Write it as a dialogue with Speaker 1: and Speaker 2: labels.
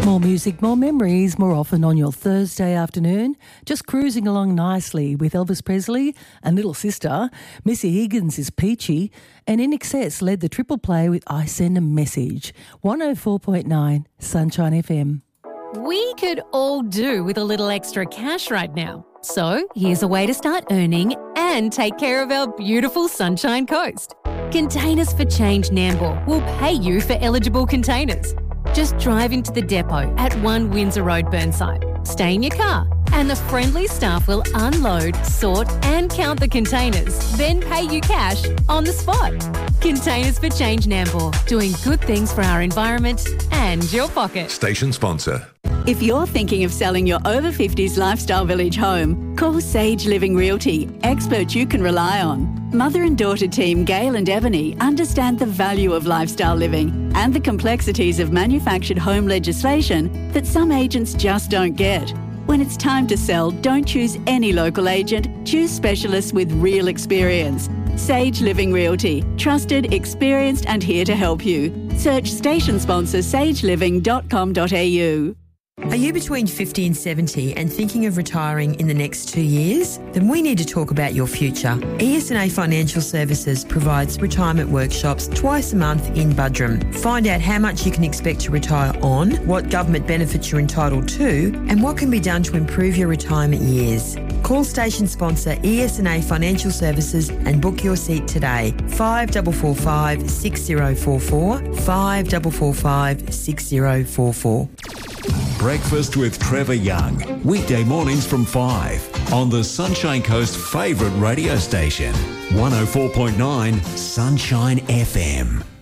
Speaker 1: More music, more memories, more often on your Thursday afternoon. Just cruising along nicely with Elvis Presley and Little Sister. Missy Higgins is Peachy. And In Excess led the triple play with I Send a Message. 104.9 Sunshine FM.
Speaker 2: We could all do with a little extra cash right now. So here's a way to start earning and take care of our beautiful Sunshine Coast. Containers for Change Nambour will pay you for eligible containers. Just drive into the depot at 1 Windsor Road, Burnside. Stay in your car and the friendly staff will unload, sort and count the containers, then pay you cash on the spot. Containers for Change Nambour, doing good things for our environment and your pocket.
Speaker 3: Station sponsor.
Speaker 4: If you're thinking of selling your over 50s lifestyle village home, call Sage Living Realty, experts you can rely on. Mother and daughter team Gail and Ebony understand the value of lifestyle living and the complexities of manufactured home legislation that some agents just don't get. When it's time to sell, don't choose any local agent, choose specialists with real experience. Sage Living Realty, trusted, experienced and here to help you. Search station sponsor sageliving.com.au.
Speaker 5: Are you between 50 and 70 and thinking of retiring in the next 2 years? Then we need to talk about your future. ES&A Financial Services provides retirement workshops twice a month in Buderim. Find out how much you can expect to retire on, what government benefits you're entitled to, and what can be done to improve your retirement years. Call station sponsor ES&A Financial Services and book your seat today. 5445 6044, 5445 6044.
Speaker 6: Breakfast with Trevor Young. Weekday mornings from 5 on the Sunshine Coast favourite radio station. 104.9 Sunshine FM.